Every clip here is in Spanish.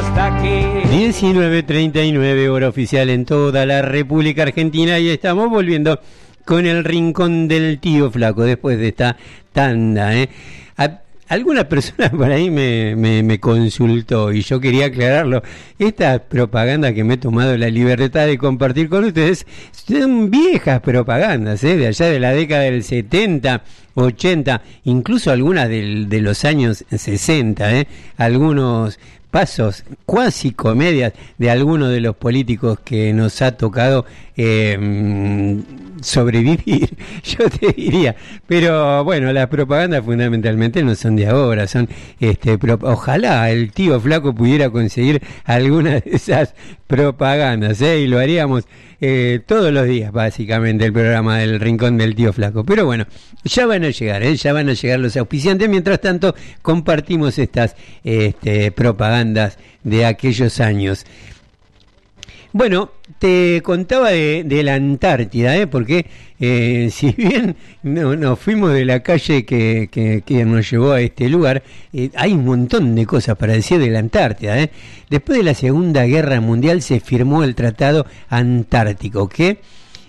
hasta aquí. 19:39 hora oficial en toda la República Argentina y estamos volviendo con el Rincón del Tío Flaco después de esta tanda, Alguna persona por ahí me consultó y yo quería aclararlo. Estas propagandas que me he tomado la libertad de compartir con ustedes son viejas propagandas, de allá de la década del 70, 80, incluso algunas de los años 60, algunos pasos, cuasi comedias de algunos de los políticos que nos ha tocado sobrevivir, yo te diría. Pero bueno, las propagandas fundamentalmente no son de ahora, son ojalá el tío Flaco pudiera conseguir alguna de esas propagandas, y lo haríamos todos los días básicamente, el programa del Rincón del Tío Flaco. Pero bueno, ya van a llegar, ya van a llegar los auspiciantes. Mientras tanto compartimos estas propagandas de aquellos años. Bueno, te contaba de la Antártida, porque si bien nos fuimos de la calle que nos llevó a este lugar, hay un montón de cosas para decir de la Antártida. Después de la Segunda Guerra Mundial se firmó el Tratado Antártico, que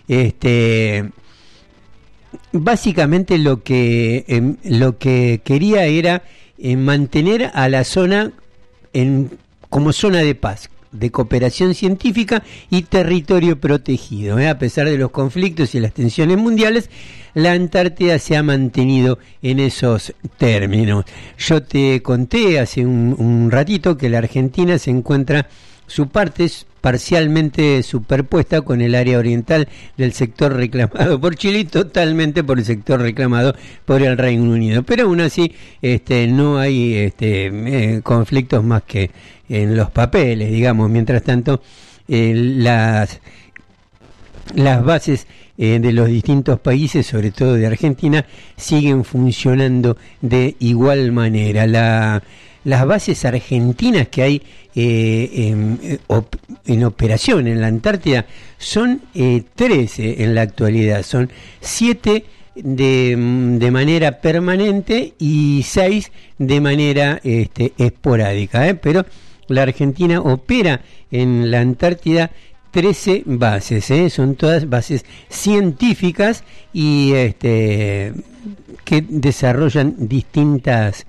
básicamente lo que quería era mantener a la zona como zona de paz, de cooperación científica y territorio protegido. A pesar de los conflictos y las tensiones mundiales, la Antártida se ha mantenido en esos términos. Yo te conté hace un ratito que la Argentina se encuentra, su parte es parcialmente superpuesta con el área oriental del sector reclamado por Chile y totalmente por el sector reclamado por el Reino Unido. Pero aún así no hay conflictos más que en los papeles, digamos. Mientras tanto, las bases de los distintos países, sobre todo de Argentina, siguen funcionando de igual manera. Las bases argentinas que hay en operación en la Antártida son 13 en la actualidad, son 7 de manera permanente y 6 de manera esporádica, pero la Argentina opera en la Antártida 13 bases, son todas bases científicas y que desarrollan distintas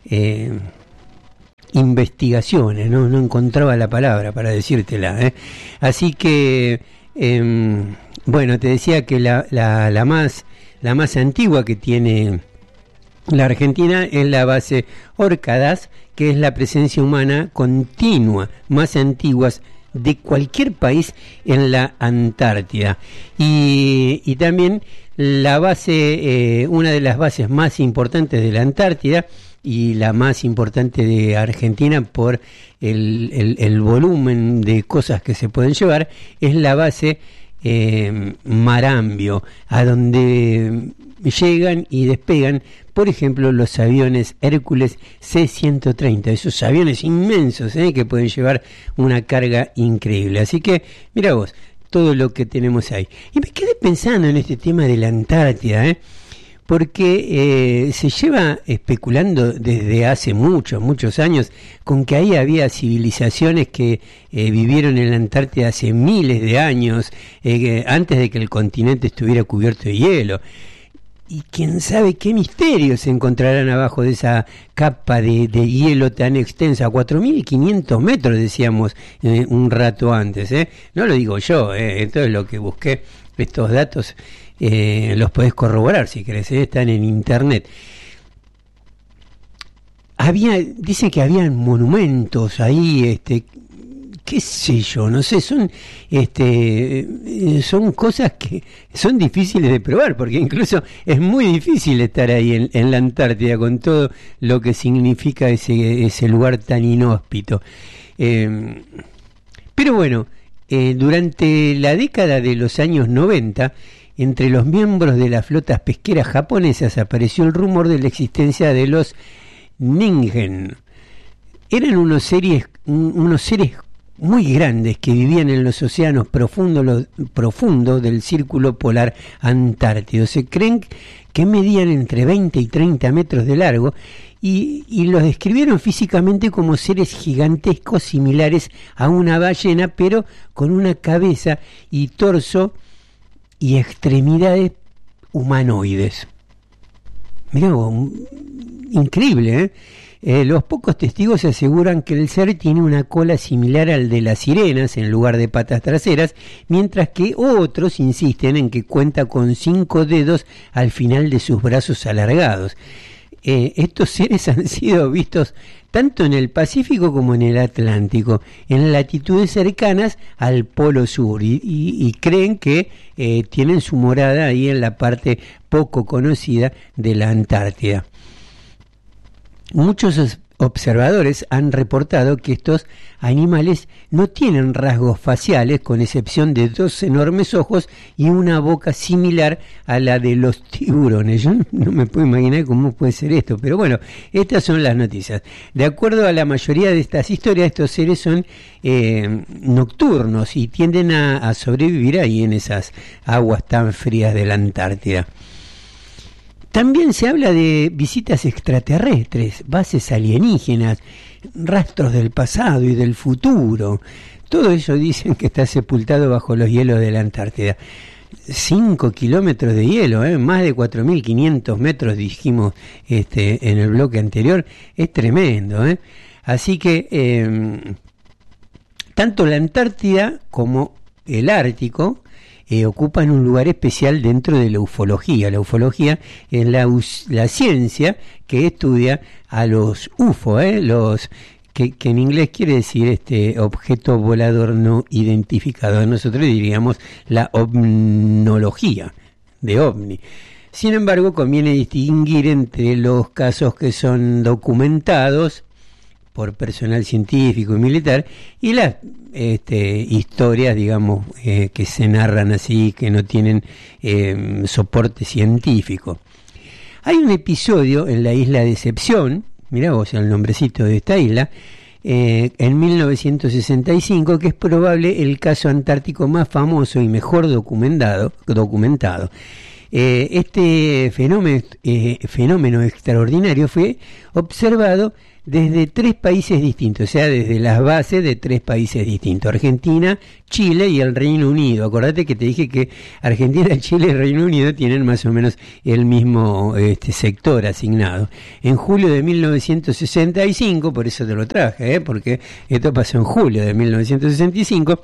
investigaciones, no encontraba la palabra para decírtela, así que bueno, te decía que la más antigua que tiene la Argentina es la base Orcadas, que es la presencia humana continua más antigua de cualquier país en la Antártida, y también la base, una de las bases más importantes de la Antártida y la más importante de Argentina por el volumen de cosas que se pueden llevar, es la base Marambio, a donde llegan y despegan, por ejemplo, los aviones Hércules C-130, esos aviones inmensos que pueden llevar una carga increíble. Así que, mira vos, todo lo que tenemos ahí. Y me quedé pensando en este tema de la Antártida, porque se lleva especulando desde hace muchos años con que ahí había civilizaciones que vivieron en la Antártida hace miles de años, antes de que el continente estuviera cubierto de hielo. Y quién sabe qué misterios se encontrarán abajo de esa capa de hielo tan extensa, 4.500 metros decíamos un rato antes, no lo digo yo, esto es lo que busqué, estos datos los podés corroborar si querés, están en internet. Dicen que habían monumentos ahí, qué sé yo, no sé, son cosas que son difíciles de probar, porque incluso es muy difícil estar ahí en la Antártida con todo lo que significa ese lugar tan inhóspito. Pero bueno, durante la década de los años 90, entre los miembros de las flotas pesqueras japonesas apareció el rumor de la existencia de los Ningen. Eran unos seres muy grandes que vivían en los océanos profundos del círculo polar antártico. Se creen que medían entre 20 y 30 metros de largo y los describieron físicamente como seres gigantescos similares a una ballena, pero con una cabeza y torso y extremidades humanoides. Mirá vos, increíble, ¿eh? Los pocos testigos aseguran que el ser tiene una cola similar al de las sirenas en lugar de patas traseras, mientras que otros insisten en que cuenta con 5 dedos al final de sus brazos alargados. Estos seres han sido vistos tanto en el Pacífico como en el Atlántico, en latitudes cercanas al Polo Sur, y creen que tienen su morada ahí en la parte poco conocida de la Antártida. Muchos observadores han reportado que estos animales no tienen rasgos faciales, con excepción de 2 enormes ojos y una boca similar a la de los tiburones. Yo no me puedo imaginar cómo puede ser esto, pero bueno, estas son las noticias. De acuerdo a la mayoría de estas historias, estos seres son nocturnos y tienden a sobrevivir ahí en esas aguas tan frías de la Antártida. También se habla de visitas extraterrestres, bases alienígenas, rastros del pasado y del futuro. Todo eso dicen que está sepultado bajo los hielos de la Antártida. 5 kilómetros de hielo, más de 4.500 metros, dijimos en el bloque anterior. Es tremendo. Así que tanto la Antártida como el Ártico ocupan un lugar especial dentro de la ufología. La ufología es la ciencia que estudia a los UFO, que en inglés quiere decir objeto volador no identificado. Nosotros diríamos la ovnología, de ovni. Sin embargo, conviene distinguir entre los casos que son documentados por personal científico y militar y las historias, digamos, que se narran así, que no tienen soporte científico. Hay un episodio en la isla Decepción, mirá vos el nombrecito de esta isla, en 1965, que es probable el caso antártico más famoso y mejor documentado. Este fenómeno extraordinario fue observado desde 3 países distintos, o sea, desde las bases de 3 países distintos: Argentina, Chile y el Reino Unido. Acordate que te dije que Argentina, Chile y el Reino Unido tienen más o menos el mismo sector asignado. En julio de 1965, por eso te lo traje, porque esto pasó en julio de 1965,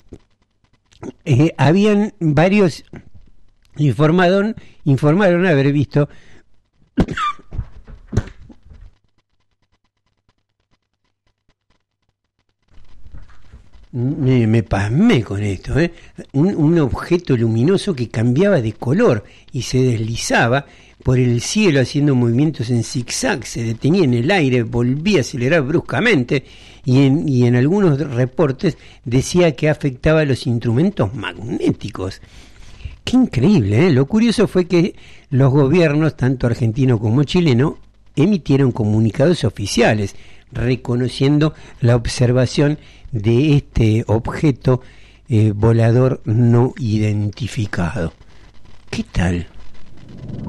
habían varios informaron haber visto me pasmé con esto, un objeto luminoso que cambiaba de color y se deslizaba por el cielo haciendo movimientos en zigzag, se detenía en el aire, volvía a acelerar bruscamente y en algunos reportes decía que afectaba a los instrumentos magnéticos. ¡Qué increíble! Lo curioso fue que los gobiernos, tanto argentino como chileno, emitieron comunicados oficiales reconociendo la observación de este objeto volador no identificado. ¿Qué tal?